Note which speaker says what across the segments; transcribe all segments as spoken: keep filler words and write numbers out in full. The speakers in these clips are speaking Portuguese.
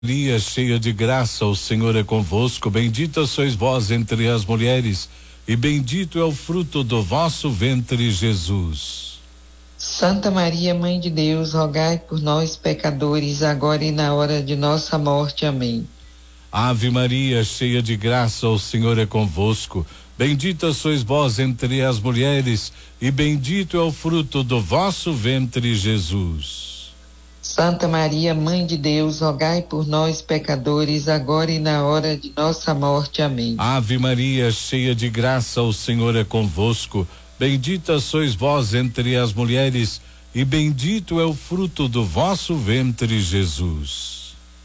Speaker 1: Maria, cheia de graça, o Senhor é convosco, bendita sois vós entre as mulheres, e bendito é o fruto do vosso ventre, Jesus.
Speaker 2: Santa Maria, Mãe de Deus, rogai por nós, pecadores, agora e na hora de nossa morte. Amém.
Speaker 1: Ave Maria, cheia de graça, o Senhor é convosco, bendita sois vós entre as mulheres, e bendito é o fruto do vosso ventre, Jesus.
Speaker 2: Santa Maria, Mãe de Deus, rogai por nós, pecadores, agora e na hora de nossa morte. Amém.
Speaker 1: Ave Maria, cheia de graça, o Senhor é convosco, bendita sois vós entre as mulheres, e bendito é o fruto do vosso ventre, Jesus.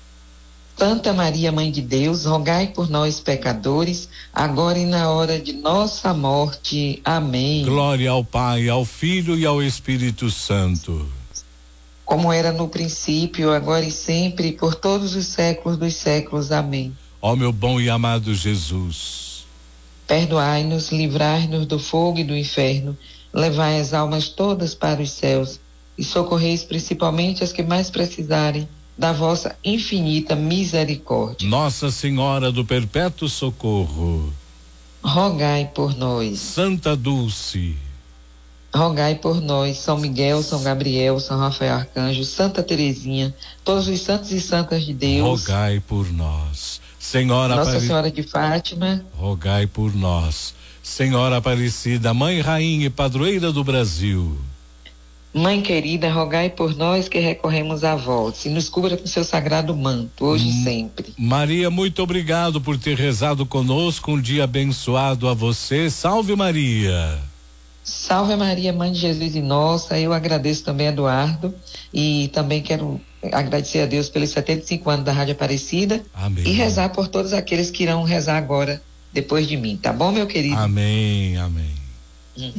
Speaker 2: Santa Maria, Mãe de Deus, rogai por nós, pecadores, agora e na hora de nossa morte. Amém.
Speaker 1: Glória ao Pai, ao Filho e ao Espírito Santo.
Speaker 2: Como era no princípio, agora e sempre, por todos os séculos dos séculos. Amém.
Speaker 1: Ó meu bom e amado Jesus,
Speaker 2: perdoai-nos, livrai-nos do fogo e do inferno, levai as almas todas para os céus e socorreis principalmente as que mais precisarem da vossa infinita misericórdia.
Speaker 1: Nossa Senhora do Perpétuo Socorro,
Speaker 2: rogai por nós.
Speaker 1: Santa Dulce,
Speaker 2: rogai por nós. São Miguel, São Gabriel, São Rafael Arcanjo, Santa Teresinha, todos os santos e santas de Deus,
Speaker 1: rogai por nós. Senhora
Speaker 2: Nossa
Speaker 1: Apare...
Speaker 2: Senhora de Fátima,
Speaker 1: rogai por nós. Senhora Aparecida, Mãe, Rainha e Padroeira do Brasil,
Speaker 2: Mãe querida, rogai por nós que recorremos a vós e nos cubra com seu sagrado manto, hoje e sempre.
Speaker 1: Maria, muito obrigado por ter rezado conosco, um dia abençoado a você. Salve Maria.
Speaker 2: Salve Maria, Mãe de Jesus e nossa. Eu agradeço também a Eduardo e também quero agradecer a Deus pelos setenta e cinco anos da Rádio Aparecida.
Speaker 1: Amém.
Speaker 2: E rezar por todos aqueles que irão rezar agora depois de mim, tá bom, meu querido?
Speaker 1: Amém, amém.